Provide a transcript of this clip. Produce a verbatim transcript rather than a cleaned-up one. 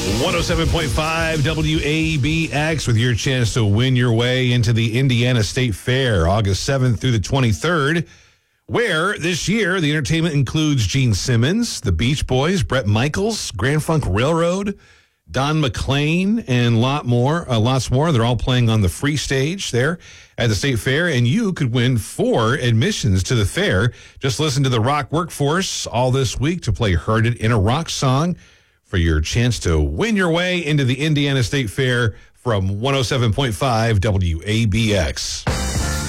one oh seven point five W A B X with your chance to win your way into the Indiana State Fair, August seventh through the twenty-third, where this year the entertainment includes Gene Simmons, the Beach Boys, Bret Michaels, Grand Funk Railroad, Don McLean, and lot more, uh, lots more. They're all playing on the free stage there at the State Fair, and you could win four admissions to the fair. Just listen to the Rock Workforce all this week to play Heard It in a Rock Song for your chance to win your way into the Indiana State Fair from one oh seven point five W A B X.